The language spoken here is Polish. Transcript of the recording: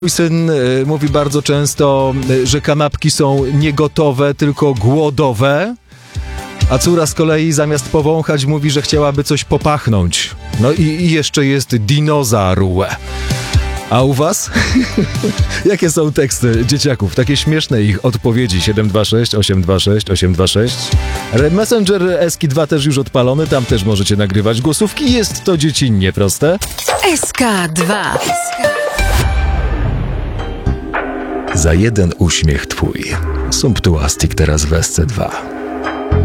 Mój syn mówi bardzo często, że kanapki są nie gotowe, tylko głodowe, a córa z kolei zamiast powąchać mówi, że chciałaby coś popachnąć. No i jeszcze jest dinozaur. A u was? Jakie są teksty dzieciaków? Takie śmieszne ich odpowiedzi. 726 826 826. Messenger SK2 też już odpalony, tam też możecie nagrywać głosówki. Jest to dziecinnie proste. SK2. Za jeden uśmiech twój. Sumptuastik teraz w SC2.